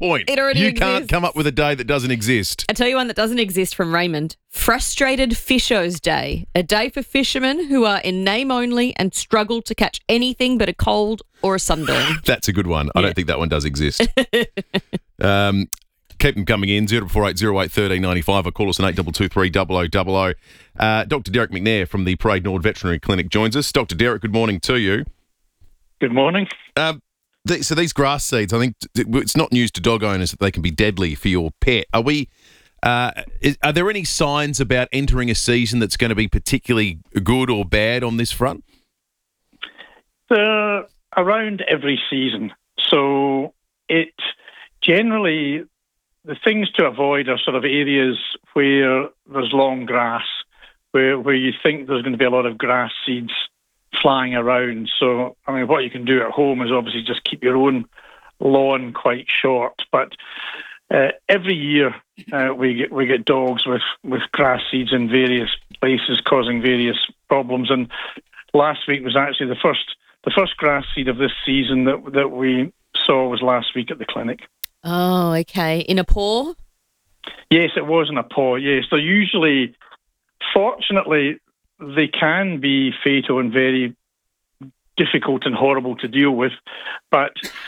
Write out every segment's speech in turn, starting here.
point. It already You can't exists. come up with a day that doesn't exist. I tell you one that doesn't exist from Raymond. Frustrated Fishers Day, a day for fishermen who are in name only and struggle to catch anything but a cold or a sunburn. That's a good one. I don't think that one does exist. Keep them coming in, 0480 08 1395 or call us on 8223 0000. Dr. Derek McNair from the Parade Nord Veterinary Clinic joins us. Dr. Derek, good morning to you. Good morning. So these grass seeds, I think it's not news to dog owners that they can be deadly for your pet. Are there any signs about entering a season that's going to be particularly good or bad on this front? They're around every season. So it generally, the things to avoid are sort of areas where there's long grass, where you think there's going to be a lot of grass seeds flying around. So, I mean, what you can do at home is obviously just keep your own lawn quite short. But every year we get dogs with grass seeds in various places causing various problems. And last week was actually the first grass seed of this season that we saw was last week at the clinic. Oh, okay. In a paw? Yes, it was in a paw, yes. They're usually, fortunately, they can be fatal and very difficult and horrible to deal with, but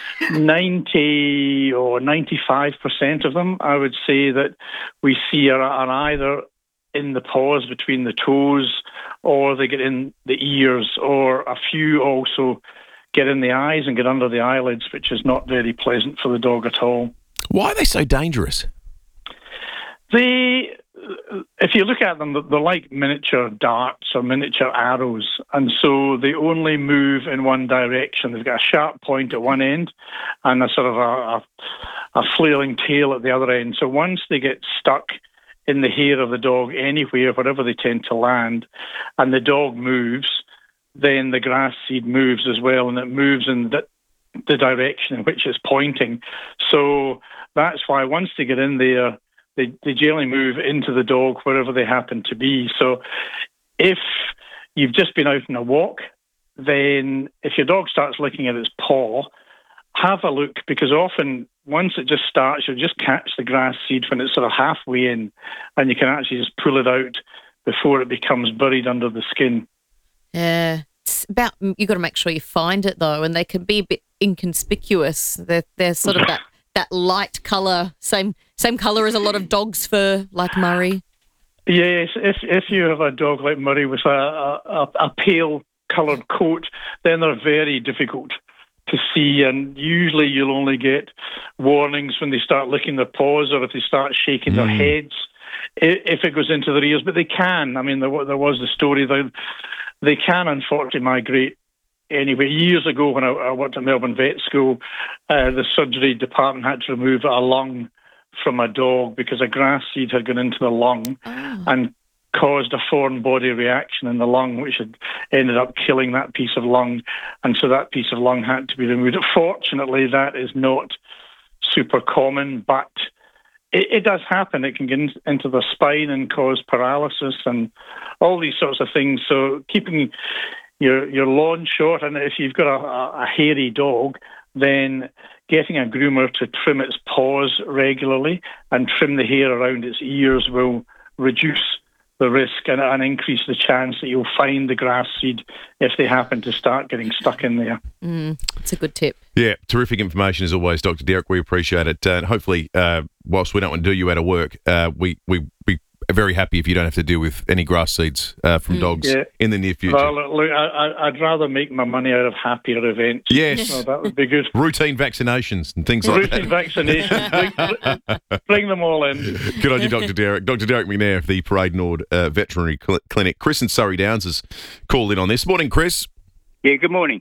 90 or 95% of them, I would say, that we see are either in the paws between the toes, or they get in the ears, or a few also get in the eyes and get under the eyelids, which is not very pleasant for the dog at all. Why are they so dangerous? If you look at them, they're like miniature darts or miniature arrows, and so they only move in one direction. They've got a sharp point at one end and a sort of a flailing tail at the other end. So once they get stuck in the hair of the dog anywhere, wherever they tend to land, and the dog moves, then the grass seed moves as well, and it moves in the direction in which it's pointing. So that's why once they get in there, they generally move into the dog wherever they happen to be. So if you've just been out on a walk, then if your dog starts licking at its paw, have a look, because often once it just starts, you'll just catch the grass seed when it's sort of halfway in, and you can actually just pull it out before it becomes buried under the skin. Yeah. It's about, you got to make sure you find it though, and they can be a bit inconspicuous. They're sort of that light colour, same colour as a lot of dog's fur, like Murray. Yes, if you have a dog like Murray with a pale coloured coat, then they're very difficult to see, and usually you'll only get warnings when they start licking their paws or if they start shaking their heads, if it goes into their ears. But they can. I mean, there was the story that they can unfortunately migrate. Anyway, years ago when I worked at Melbourne Vet School, the surgery department had to remove a lung from a dog because a grass seed had gone into the lung and caused a foreign body reaction in the lung, which had ended up killing that piece of lung. And so that piece of lung had to be removed. Fortunately, that is not super common, but it does happen. It can get into the spine and cause paralysis and all these sorts of things. So keeping your lawn short, and if you've got a hairy dog, then getting a groomer to trim its paws regularly and trim the hair around its ears will reduce the risk and increase the chance that you'll find the grass seed if they happen to start getting stuck in there. It's a good tip. Yeah, terrific information as always, Dr. Derek. We appreciate it. And hopefully, whilst we don't want to do you out of work, we are very happy if you don't have to deal with any grass seeds from dogs in the near future. Well, look, I'd rather make my money out of happier events. Yes. So that would be good. Routine vaccinations and things like that. Routine vaccinations. Bring them all in. Good on you, Dr. Derek. Dr. Derek McNair of the Parade Nord Veterinary Clinic. Chris in Surrey Downs has called in on this. Morning, Chris. Yeah, good morning.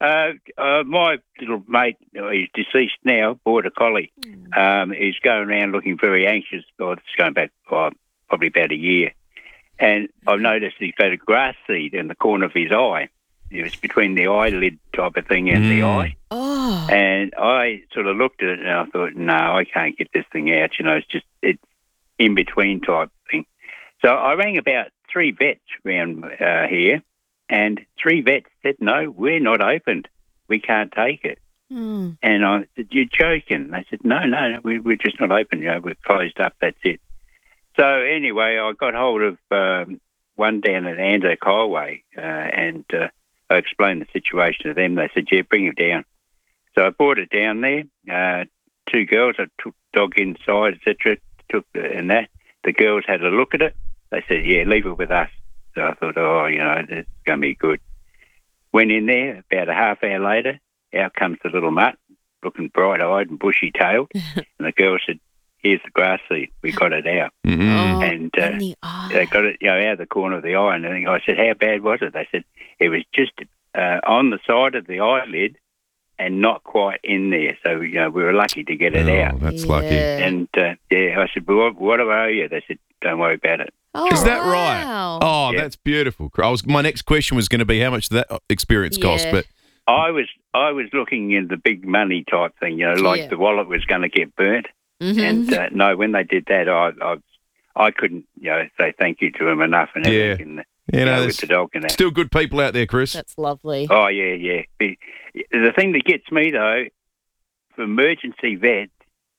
My little mate, he's deceased now, border collie, is going around looking very anxious. It's going back probably about a year. And I've noticed he's got a grass seed in the corner of his eye. It's between the eyelid type of thing and the eye. Oh. And I sort of looked at it and I thought, no, I can't get this thing out. It's in between type thing. So I rang about 3 vets around here, and 3 vets said, no, we're not opened. We can't take it. And I said, "You're joking." They said, no, we're just not open. We're closed up. That's it. So anyway, I got hold of one down at Anzac Highway, and I explained the situation to them. They said, "Yeah, bring it down." So I brought it down there. Two girls, I took the dog inside, etc. And that the girls had a look at it. They said, "Yeah, leave it with us." So I thought, this is going to be good. Went in there. About a half hour later, out comes the little mutt, looking bright-eyed and bushy-tailed. And the girl said, "Here's the grass seed. We got it out." Oh, And in the eye. they got it out of the corner of the eye. And I said, "How bad was it?" They said, "It was just on the side of the eyelid and not quite in there. So, we were lucky to get it out." That's lucky. And, I said, "Well, what do I owe you?" They said, "Don't worry about it." Oh, Is that right? wow. Oh, Yeah. that's beautiful. My next question was going to be how much did that experience cost, Yeah. but I was looking in the big money type thing, like the wallet was going to get burnt. Mhm. And no, when they did that, I couldn't, say thank you to them enough and Yeah. everything. there's With the dog and that. still good people out there, Chris. That's lovely. Oh, yeah. The thing that gets me, though, for emergency vet,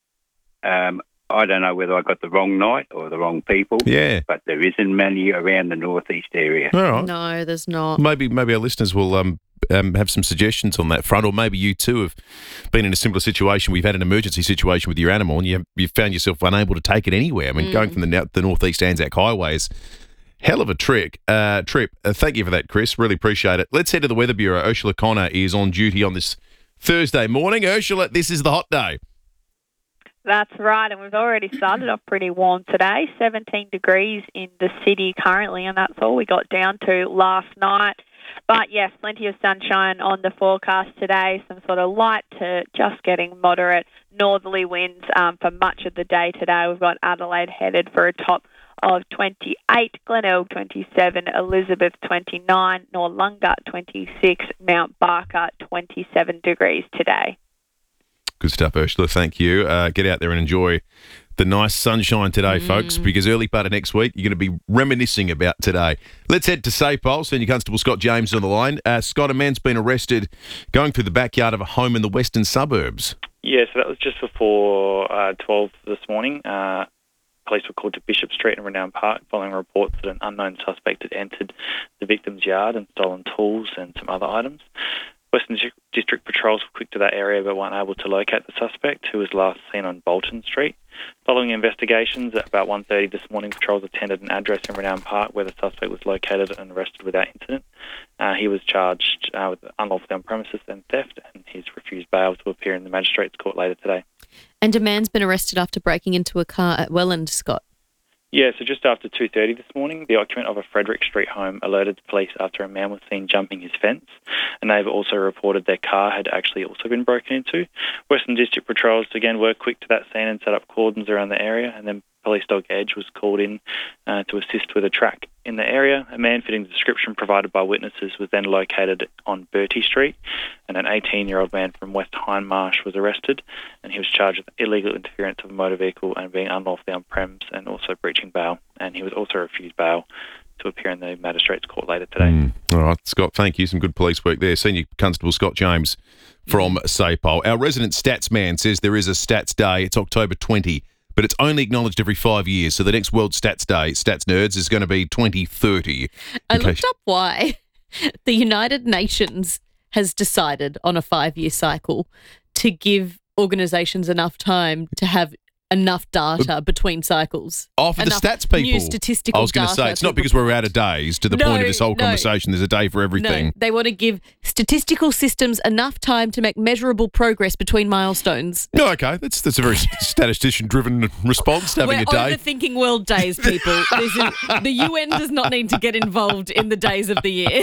I don't know whether I got the wrong night or the wrong people, Yeah. but there isn't many around the northeast area. All right. No, there's not. Maybe our listeners will have some suggestions on that front, or maybe you too have been in a similar situation. We've had an emergency situation with your animal, and you found yourself unable to take it anywhere. I mean, going from the northeast Anzac Highway is hell of a trip. Thank you for that, Chris. Really appreciate it. Let's head to the Weather Bureau. Ursula Connor is on duty on this Thursday morning. Ursula, this is the hot day. That's right, and we've already started off pretty warm today, 17 degrees in the city currently, and that's all we got down to last night. But yes, plenty of sunshine on the forecast today, some sort of light to just getting moderate northerly winds for much of the day today. We've got Adelaide headed for a top of 28, Glenelg 27, Elizabeth 29, Noarlunga 26, Mount Barker 27 degrees today. Good stuff, Ursula. Thank you. Get out there and enjoy the nice sunshine today, folks, because early part of next week, you're going to be reminiscing about today. Let's head to SAPOL. Senior Constable Scott James on the line. Scott, a man's been arrested going through the backyard of a home in the western suburbs. Yeah, so that was just before 12 this morning. Police were called to Bishop Street and Renown Park following reports that an unknown suspect had entered the victim's yard and stolen tools and some other items. Western District Patrols were quick to that area but weren't able to locate the suspect, who was last seen on Bolton Street. Following investigations, at about 1:30 this morning, patrols attended an address in Renown Park where the suspect was located and arrested without incident. He was charged with unlawfully on premises and theft, and he's refused bail to appear in the Magistrates Court later today. And a man's been arrested after breaking into a car at Welland, Scott. Yeah, so just after 2:30 this morning, the occupant of a Frederick Street home alerted the police after a man was seen jumping his fence. A neighbour also reported their car had actually also been broken into. Western District Patrols again were quick to that scene and set up cordons around the area, and then police dog Edge was called in to assist with a track in the area. A man fitting the description provided by witnesses was then located on Bertie Street, and an 18-year-old man from West Hindmarsh was arrested, and he was charged with illegal interference of a motor vehicle and being unlawfully on premise and also breaching bail, and he was also refused bail to appear in the Magistrates Court later today. All right, Scott, thank you. Some good police work there. Senior Constable Scott James from SAPOL. Our resident stats man says there is a stats day. It's October 20, but it's only acknowledged every 5 years. So the next World Stats Day, Stats Nerds, is going to be 2030. I looked up why. The United Nations has decided on a 5-year cycle to give organisations enough time to have enough data between cycles. Oh, for the Enough stats people. new statistical I was going to say, data it's not to because we're out of days to the point of this whole No. conversation. There's a day for everything. No, they want to give statistical systems enough time to make measurable progress between milestones. No, okay. That's a very statistician-driven response to having We're a day. overthinking world days, people. The UN does not need to get involved in the days of the year.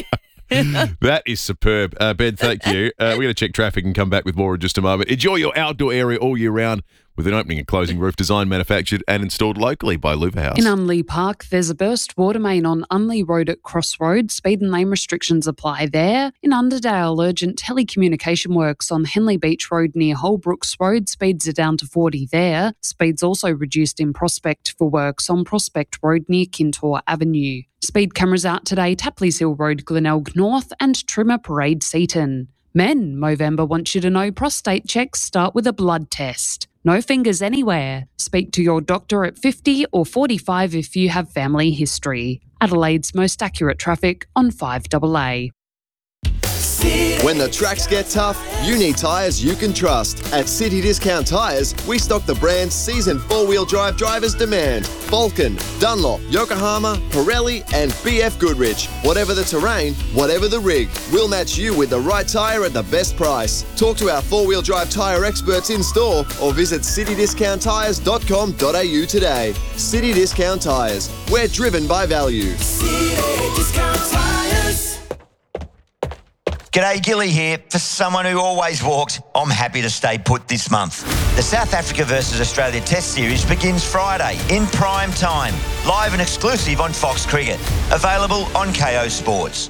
That is superb. Ben, thank you. We're going to check traffic and come back with more in just a moment. Enjoy your outdoor area all year round with an opening and closing roof designed, manufactured and installed locally by Louver House. In Unley Park, there's a burst water main on Unley Road at Crossroads. Speed and lane restrictions apply there. In Underdale, urgent telecommunication works on Henley Beach Road near Holbrooks Road. Speeds are down to 40 there. Speeds also reduced in Prospect for works on Prospect Road near Kintore Avenue. Speed cameras out today, Tapley's Hill Road, Glenelg North and Trimmer Parade, Seaton. Men, Movember wants you to know prostate checks start with a blood test. No fingers anywhere. Speak to your doctor at 50 or 45 if you have family history. Adelaide's most accurate traffic on 5AA. When the tracks get tough, you need tyres you can trust. At City Discount Tyres, we stock the brands seasoned four-wheel drive drivers demand. Vulcan, Dunlop, Yokohama, Pirelli and BF Goodrich. Whatever the terrain, whatever the rig, we'll match you with the right tyre at the best price. Talk to our four-wheel drive tyre experts in store or visit citydiscounttyres.com.au today. City Discount Tyres. We're driven by value. City Discount Tyres. G'day, Gilly here. For someone who always walks, I'm happy to stay put this month. The South Africa versus Australia Test Series begins Friday in prime time. Live and exclusive on Fox Cricket. Available on KO Sports.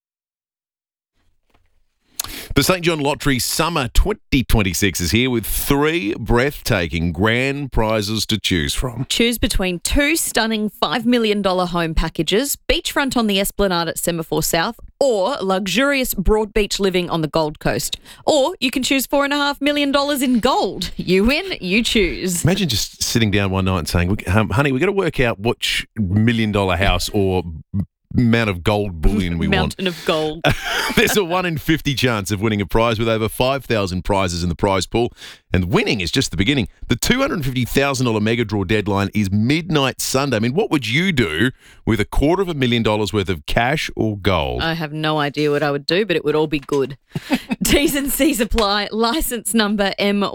The St John Lottery Summer 2026 is here with 3 breathtaking grand prizes to choose from. Choose between 2 stunning $5 million home packages, beachfront on the Esplanade at Semaphore South, or luxurious Broadbeach living on the Gold Coast. Or you can choose $4.5 million in gold. You win, you choose. Imagine just sitting down one night and saying, honey, we've got to work out which $1 million house or amount of gold bullion we Mountain of gold. There's a 1 in 50 chance of winning a prize with over 5,000 prizes in the prize pool, and winning is just the beginning. The $250,000 mega draw deadline is midnight Sunday. I mean, what would you do with $250,000 worth of cash or gold? I have no idea what I would do, but it would all be good. T's and C's apply. Licence number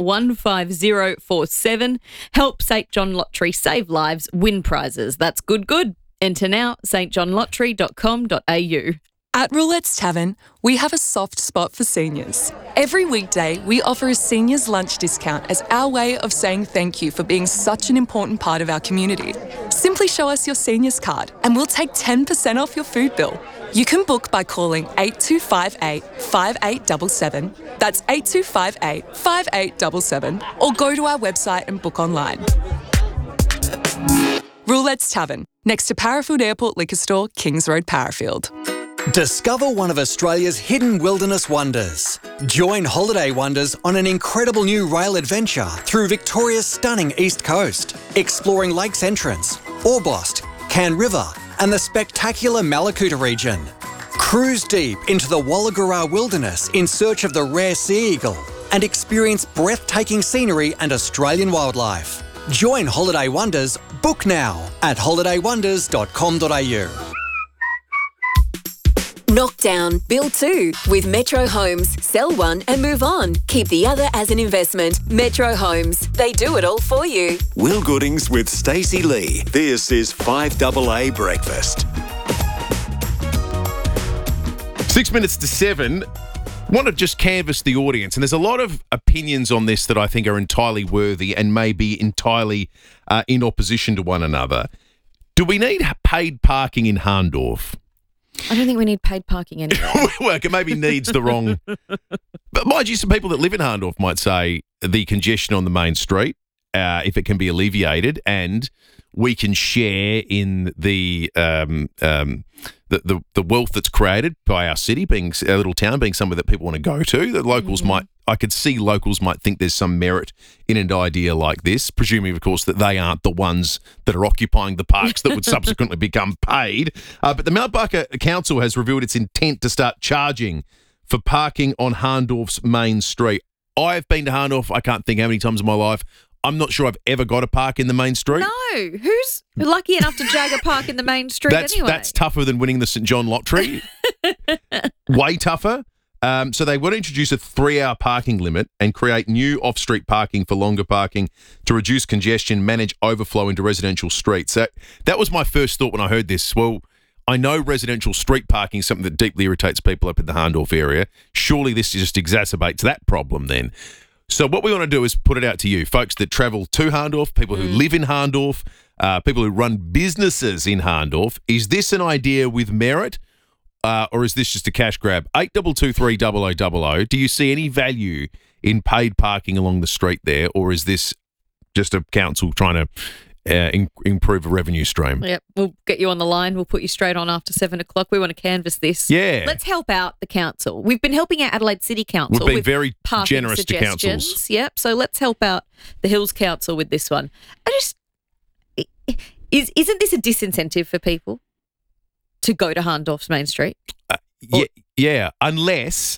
M15047. Help St John Lottery save lives, win prizes. That's good. Enter now, stjohnlottery.com.au. At Roulette's Tavern, we have a soft spot for seniors. Every weekday, we offer a seniors lunch discount as our way of saying thank you for being such an important part of our community. Simply show us your seniors card and we'll take 10% off your food bill. You can book by calling 8258 5877. That's 8258 5877. Or go to our website and book online. Roulette's Tavern, next to Parafield Airport Liquor Store, Kings Road, Parafield. Discover one of Australia's hidden wilderness wonders. Join Holiday Wonders on an incredible new rail adventure through Victoria's stunning east coast, exploring Lakes Entrance, Orbost, Cann River and the spectacular Malakuta region. Cruise deep into the Wollagura wilderness in search of the rare sea eagle and experience breathtaking scenery and Australian wildlife. Join Holiday Wonders. Book now at holidaywonders.com.au. Knock down, build 2 with Metro Homes. Sell one and move on. Keep the other as an investment. Metro Homes. They do it all for you. Will Goodings with Stacey Lee. This is 5AA Breakfast. 6 minutes to 7. Want to just canvass the audience, and there's a lot of opinions on this that I think are entirely worthy and may be entirely in opposition to one another. Do we need paid parking in Hahndorf? I don't think we need paid parking anywhere. Well, it maybe needs the wrong... But mind you, some people that live in Hahndorf might say the congestion on the main street, if it can be alleviated, and we can share in the wealth that's created by our city, being our little town, being somewhere that people want to go to. The locals I could see locals might think there's some merit in an idea like this, presuming, of course, that they aren't the ones that are occupying the parks that would subsequently become paid. But the Mount Barker Council has revealed its intent to start charging for parking on Hahndorf's main street. I've been to Hahndorf, I can't think how many times in my life. I'm not sure I've ever got a park in the main street. No. Who's lucky enough to jag a park in the main street anyway? That's tougher than winning the St John Lottery. Way tougher. So they want to introduce a 3-hour parking limit and create new off-street parking for longer parking to reduce congestion, manage overflow into residential streets. That was my first thought when I heard this. Well, I know residential street parking is something that deeply irritates people up in the Hahndorf area. Surely this just exacerbates that problem then. So what we want to do is put it out to you, folks that travel to Hahndorf, people who live in Hahndorf, people who run businesses in Hahndorf. Is this an idea with merit, or is this just a cash grab? 8223 0000. Do you see any value in paid parking along the street there, or is this just a council trying to improve a revenue stream. Yep, we'll get you on the line. We'll put you straight on after 7 o'clock. We want to canvass this. Yeah. Let's help out the council. We've been helping out Adelaide City Council. We've been with very parking generous to suggestions. councils. Yep, so let's help out the Hills Council with this one. Isn't this a disincentive for people to go to Harndorf's Main Street? Yeah, unless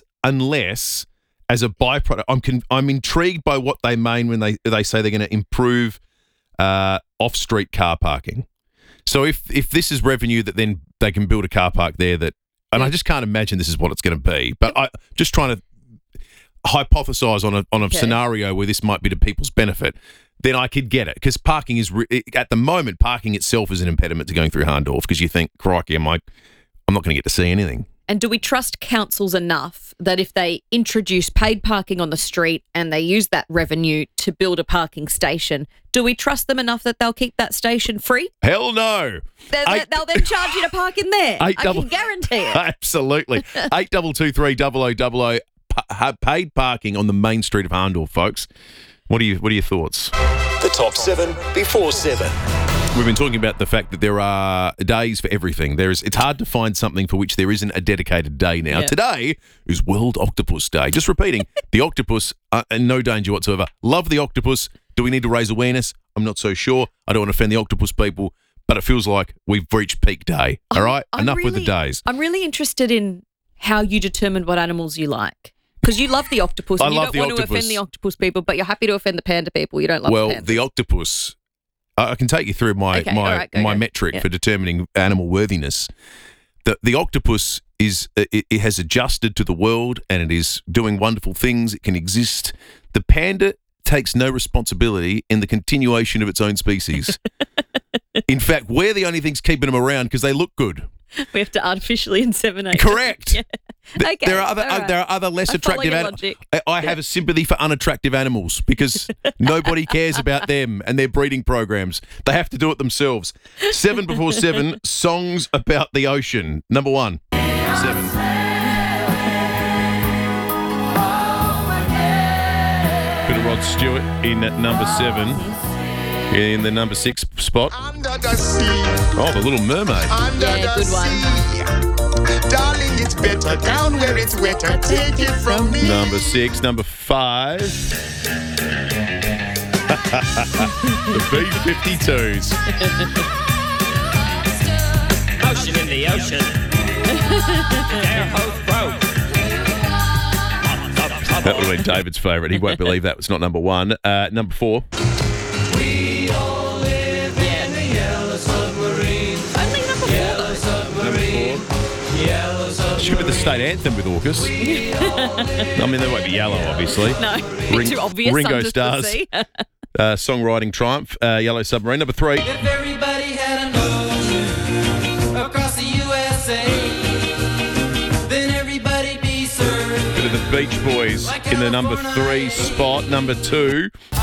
as a byproduct, I'm intrigued by what they mean when they say they're going to improve off-street car parking. So if this is revenue that then they can build a car park there and I just can't imagine this is what it's going to be. But I'm just trying to hypothesize on a scenario where this might be to people's benefit. Then I could get it because parking is at the moment parking itself is an impediment to going through Harndorf because you think, crikey, I'm not going to get to see anything. And do we trust councils enough that if they introduce paid parking on the street and they use that revenue to build a parking station, do we trust them enough that they'll keep that station free? Hell no. They'll then charge you to park in there. I can guarantee it. Absolutely. 8223 0000 paid parking on the main street of Harndorf, folks. What are your thoughts? The top 7 before 7. We've been talking about the fact that there are days for everything. It's hard to find something for which there isn't a dedicated day now. Yeah. Today is World Octopus Day. Just repeating, the octopus are in no danger whatsoever. Love the octopus. Do we need to raise awareness? I'm not so sure. I don't want to offend the octopus people, but it feels like we've reached peak day. All right? Enough with the days. I'm really interested in how you determine what animals you like. Because you love the octopus and you don't want to offend the octopus people, but you're happy to offend the panda people. You don't love the pandas. Well, the octopus... I can take you through my metric for determining animal worthiness. The octopus it has adjusted to the world and it is doing wonderful things. It can exist. The panda takes no responsibility in the continuation of its own species. In fact, we're the only things keeping them around because they look good. We have to artificially inseminate. Correct. Yeah. Okay. There are other less attractive animals. I have a sympathy for unattractive animals because nobody cares about them and their breeding programs. They have to do it themselves. 7 before 7, songs about the ocean. Number 1. 7. Bit of Rod Stewart in at number 7. In the number 6 spot. Under the sea. Oh, The Little Mermaid. Good one. Darling, it's better down where it's wetter. Take it from me. Number 6. Number 5. The B-52s. Ocean in the ocean. Their hope broke. That would have been David's favourite. He won't believe that was not number 1. Number 4. We all live in the yellow submarine. Only number 4. Yellow submarine. Yellow submarine. Should be the state anthem with AUKUS. I mean, they won't be yellow, obviously. No, too obvious. Ringo Starr's songwriting triumph. Yellow Submarine. Number 3. If everybody had an ocean across the USA, then everybody'd be served. Bit of the Beach Boys in the number 3 spot. Number 2.